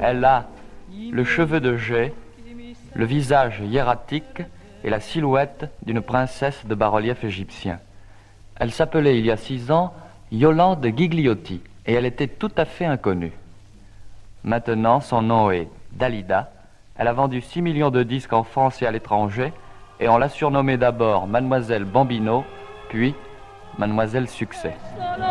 Elle a le cheveu de jais, le visage hiératique et la silhouette d'une princesse de bas-relief égyptien. Elle s'appelait il y a 6 ans Yolande Gigliotti et elle était tout à fait inconnue. Maintenant, son nom est Dalida. Elle a vendu 6 millions de disques en France et à l'étranger et on l'a surnommée d'abord Mademoiselle Bambino, puis Mademoiselle Succès.